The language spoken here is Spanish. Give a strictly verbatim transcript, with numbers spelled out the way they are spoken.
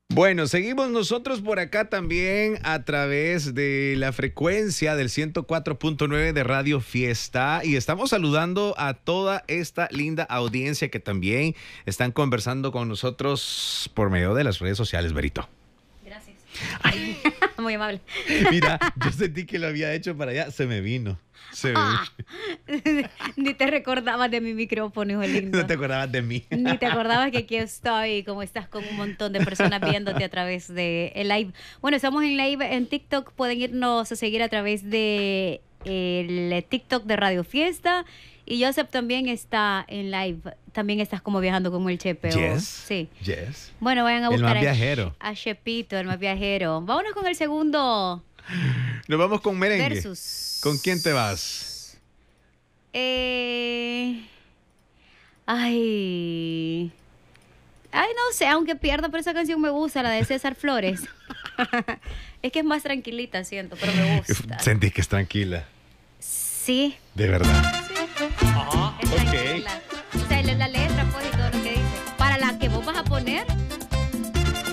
Bueno, seguimos nosotros por acá también a través de la frecuencia del ciento cuatro punto nueve de Radio Fiesta y estamos saludando a toda esta linda audiencia que también están conversando con nosotros por medio de las redes sociales, Berito. Gracias. Muy amable. Mira, yo sentí que lo había hecho para allá, se me vino. Se me Ah, vino. ni te recordabas de mi micrófono, hijo lindo. No te acordabas de mí. Ni te acordabas que aquí estoy, como estás con un montón de personas viéndote a través de el live. Bueno, estamos en live en TikTok, pueden irnos a seguir a través de el TikTok de Radio Fiesta. Y Joseph también está en live. También estás como viajando como el Chepe. Yes. Sí. Yes. Bueno, vayan a El buscar más viajero. a, a Chepito, el más viajero. Vámonos con el segundo. Nos vamos con merengue. Versus. ¿Con quién te vas? Eh... Ay... Ay, no sé, aunque pierda, pero esa canción me gusta, la de César Flores. Es que es más tranquilita, siento, pero me gusta. Sentí que es tranquila. Sí. De verdad. Es Ok. tranquila.